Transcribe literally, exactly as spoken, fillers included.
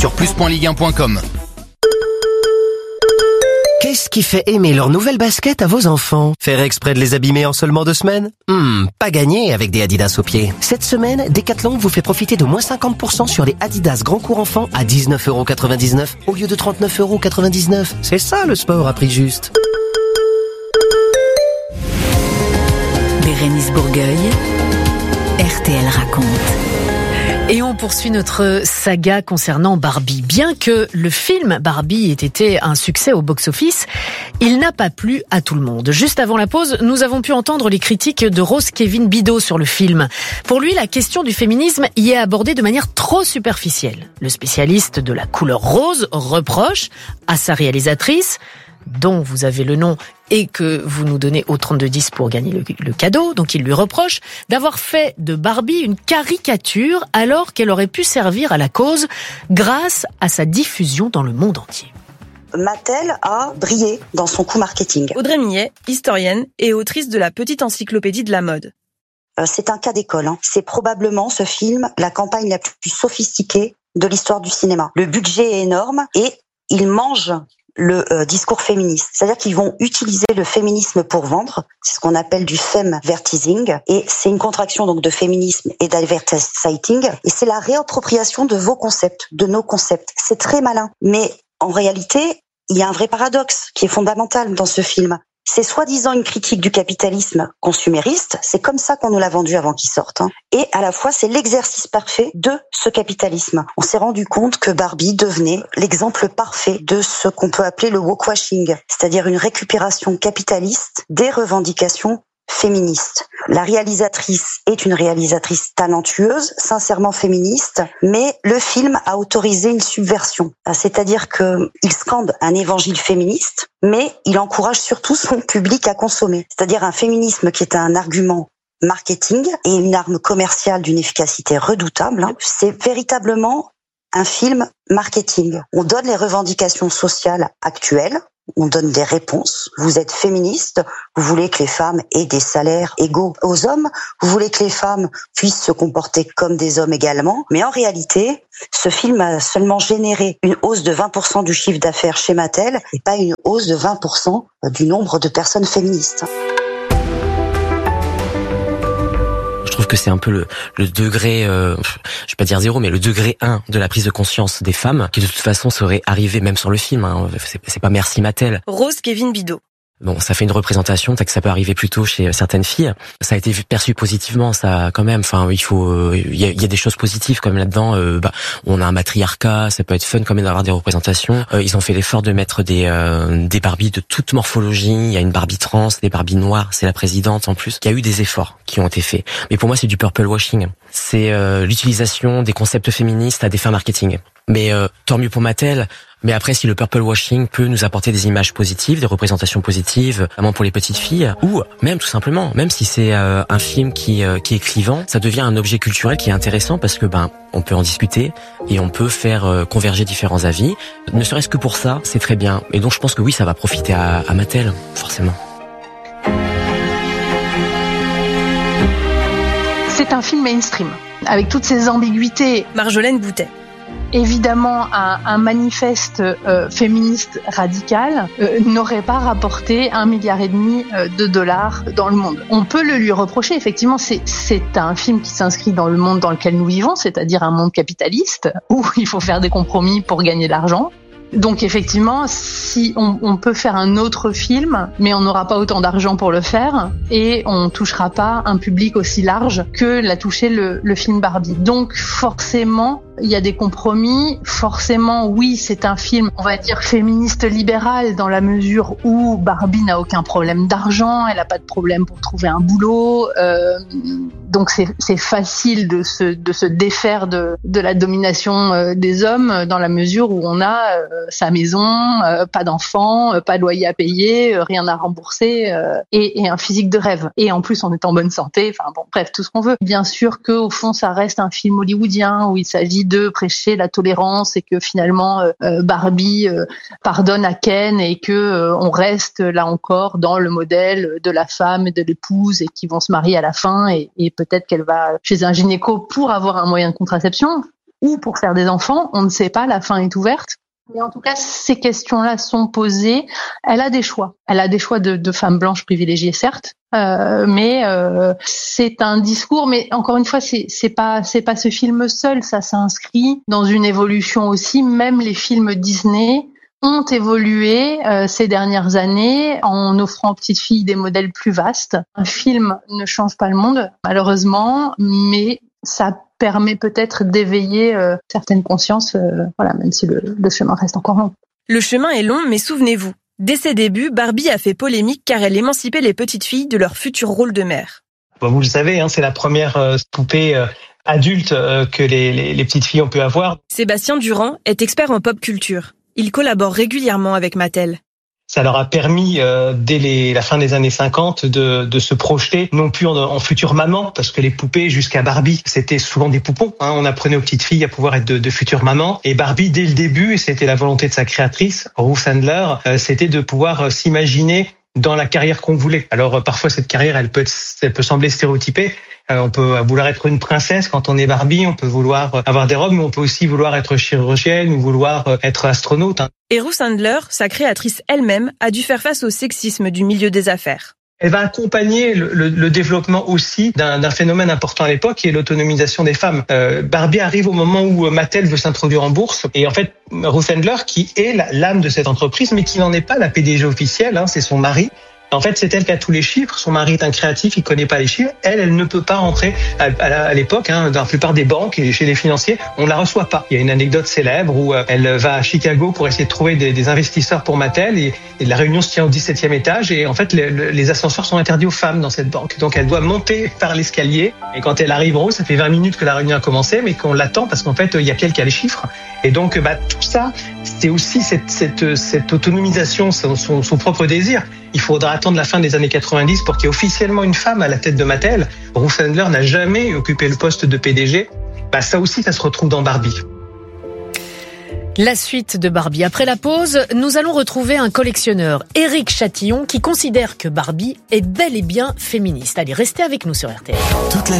sur plus point ligue un point com. Qu'est-ce qui fait aimer leurs nouvelles baskets à vos enfants? Faire exprès de les abîmer en seulement deux semaines? Hmm, pas gagné avec des Adidas aux pieds. Cette semaine, Decathlon vous fait profiter de moins cinquante pour cent sur les Adidas Grand Court Enfant à dix-neuf euros quatre-vingt-dix-neuf au lieu de trente-neuf euros quatre-vingt-dix-neuf. C'est ça le sport à prix juste. Bérénice Bourgueil, R T L raconte. Et on poursuit notre saga concernant Barbie. Bien que le film Barbie ait été un succès au box-office, il n'a pas plu à tout le monde. Juste avant la pause, nous avons pu entendre les critiques de Rose Kevin Bidot sur le film. Pour lui, la question du féminisme y est abordée de manière trop superficielle. Le spécialiste de la couleur rose reproche à sa réalisatrice, dont vous avez le nom et que vous nous donnez au trente-deux dix pour gagner le, le cadeau, donc il lui reproche d'avoir fait de Barbie une caricature alors qu'elle aurait pu servir à la cause grâce à sa diffusion dans le monde entier. Mattel a brillé dans son coup marketing. Audrey Millet, historienne et autrice de la Petite Encyclopédie de la mode. Euh, c'est un cas d'école. Hein. C'est probablement, ce film, la campagne la plus sophistiquée de l'histoire du cinéma. Le budget est énorme et il mange le euh, discours féministe. C'est-à-dire qu'ils vont utiliser le féminisme pour vendre. C'est ce qu'on appelle du femvertising. Et c'est une contraction donc de féminisme et d'advertising. Et c'est la réappropriation de vos concepts, de nos concepts. C'est très malin. Mais en réalité, il y a un vrai paradoxe qui est fondamental dans ce film. C'est soi-disant une critique du capitalisme consumériste, c'est comme ça qu'on nous l'a vendu avant qu'il sorte. Hein. Et à la fois, c'est l'exercice parfait de ce capitalisme. On s'est rendu compte que Barbie devenait l'exemple parfait de ce qu'on peut appeler le wokewashing, c'est-à-dire une récupération capitaliste des revendications féministe. La réalisatrice est une réalisatrice talentueuse, sincèrement féministe, mais le film a autorisé une subversion. C'est-à-dire que il scande un évangile féministe, mais il encourage surtout son public à consommer. C'est-à-dire un féminisme qui est un argument marketing et une arme commerciale d'une efficacité redoutable. C'est véritablement un film marketing. On donne les revendications sociales actuelles, on donne des réponses. Vous êtes féministe, vous voulez que les femmes aient des salaires égaux aux hommes, vous voulez que les femmes puissent se comporter comme des hommes également. Mais en réalité, ce film a seulement généré une hausse de vingt pour cent du chiffre d'affaires chez Mattel et pas une hausse de vingt pour cent du nombre de personnes féministes. Je trouve que c'est un peu le, le degré, euh, je vais pas dire zéro, mais le degré un de la prise de conscience des femmes, qui de toute façon serait arrivé même sans le film. Hein. C'est, c'est pas merci Mattel. Rose Kevin Bidot. Bon, ça fait une représentation, que ça peut arriver plus tôt chez certaines filles. Ça a été perçu positivement, ça quand même. Enfin, il faut, il euh, y, a, y a des choses positives comme là-dedans. Euh, bah, on a un matriarcat, ça peut être fun quand même d'avoir des représentations. Euh, ils ont fait l'effort de mettre des euh, des Barbies de toute morphologie. Il y a une Barbie trans, des Barbies noires. C'est la présidente en plus. Il y a eu des efforts qui ont été faits. Mais pour moi, c'est du purple washing. C'est euh, l'utilisation des concepts féministes à des fins marketing. Mais euh, tant mieux pour Mattel. Mais après, si le purple washing peut nous apporter des images positives, des représentations positives, notamment pour les petites filles, ou même tout simplement, même si c'est euh, un film qui euh, qui est clivant, ça devient un objet culturel qui est intéressant parce que ben on peut en discuter et on peut faire euh, converger différents avis. Ne serait-ce que pour ça, c'est très bien. Et donc je pense que oui, ça va profiter à, à Mattel, forcément. C'est un film mainstream, avec toutes ses ambiguïtés. Marjolaine Boutet. Évidemment, un, un manifeste euh, féministe radical euh, n'aurait pas rapporté un milliard et demi euh, de dollars dans le monde. On peut le lui reprocher, effectivement, c'est, c'est un film qui s'inscrit dans le monde dans lequel nous vivons, c'est-à-dire un monde capitaliste, où il faut faire des compromis pour gagner de l'argent. Donc effectivement, si on, on peut faire un autre film, mais on n'aura pas autant d'argent pour le faire, et on touchera pas un public aussi large que l'a touché le, le film Barbie. Donc forcément, il y a des compromis. Forcément, oui, c'est un film, on va dire, féministe libéral dans la mesure où Barbie n'a aucun problème d'argent, elle n'a pas de problème pour trouver un boulot. Euh, donc c'est, c'est facile de se, de se défaire de, de la domination euh, des hommes dans la mesure où on a euh, sa maison, euh, pas d'enfants, euh, pas de loyer à payer, euh, rien à rembourser euh, et, et un physique de rêve. Et en plus, on est en bonne santé. Enfin bon, bref, tout ce qu'on veut. Bien sûr que au fond, ça reste un film hollywoodien où il s'agit de prêcher la tolérance et que finalement euh, Barbie euh, pardonne à Ken et que euh, on reste là encore dans le modèle de la femme et de l'épouse et qui vont se marier à la fin et, et peut-être qu'elle va chez un gynéco pour avoir un moyen de contraception. ou pour faire des enfants, on ne sait pas, la fin est ouverte. Mais en tout cas, ces questions-là sont posées. Elle a des choix. Elle a des choix de, de femmes blanches privilégiées, certes, euh, mais euh, c'est un discours. Mais encore une fois, c'est, c'est pas, c'est pas ce film seul. Ça s'inscrit dans une évolution aussi. Même les films Disney ont évolué euh, ces dernières années en offrant aux petites filles des modèles plus vastes. Un film ne change pas le monde, malheureusement, mais ça permet peut-être d'éveiller euh, certaines consciences, euh, voilà, même si le, le chemin reste encore long. Le chemin est long, mais souvenez-vous, dès ses débuts, Barbie a fait polémique car elle émancipait les petites filles de leur futur rôle de mère. Bon, vous le savez, hein, c'est la première euh, poupée euh, adulte euh, que les, les, les petites filles ont pu avoir. Sébastien Durand est expert en pop culture. Il collabore régulièrement avec Mattel. Ça leur a permis, euh, dès les, la fin des années cinquante, de, de se projeter non plus en, en future maman, parce que les poupées jusqu'à Barbie, c'était souvent des poupons. Hein, on apprenait aux petites filles à pouvoir être de, de futures mamans. Et Barbie, dès le début, et c'était la volonté de sa créatrice, Ruth Handler, euh, c'était de pouvoir euh, s'imaginer dans la carrière qu'on voulait. Alors euh, parfois cette carrière, elle peut, être, elle peut sembler stéréotypée. Euh, on peut vouloir être une princesse quand on est Barbie, on peut vouloir euh, avoir des robes, mais on peut aussi vouloir être chirurgienne ou vouloir euh, être astronaute. Hein. Et Ruth Handler, sa créatrice elle-même, a dû faire face au sexisme du milieu des affaires. Elle va accompagner le, le, le développement aussi d'un, d'un phénomène important à l'époque, qui est l'autonomisation des femmes. Euh, Barbie arrive au moment où Mattel veut s'introduire en bourse, et en fait, Ruth Handler, qui est la, l'âme de cette entreprise, mais qui n'en est pas la P D G officielle, hein, c'est son mari. En fait, c'est elle qui a tous les chiffres. Son mari est un créatif, il connaît pas les chiffres. Elle, elle ne peut pas rentrer à, à, à l'époque. Hein, dans la plupart des banques et chez les financiers, on la reçoit pas. Il y a une anecdote célèbre où euh, elle va à Chicago pour essayer de trouver des, des investisseurs pour Mattel, et, et la réunion se tient au dix-septième étage. Et en fait, le, le, les ascenseurs sont interdits aux femmes dans cette banque. Donc, elle doit monter par l'escalier. Et quand elle arrive en haut, ça fait vingt minutes que la réunion a commencé, mais qu'on l'attend parce qu'en fait, il y a quelqu'un qui a les chiffres. Et donc, bah, tout ça, c'est aussi cette, cette, cette autonomisation, son, son, son propre désir. Il faudra attendre la fin des années quatre-vingt-dix pour qu'il y ait officiellement une femme à la tête de Mattel. Ruth Handler n'a jamais occupé le poste de P D G. Bah, ça aussi, ça se retrouve dans Barbie. La suite de Barbie. Après la pause, nous allons retrouver un collectionneur, Éric Chatillon, qui considère que Barbie est bel et bien féministe. Allez, restez avec nous sur R T L. Toute la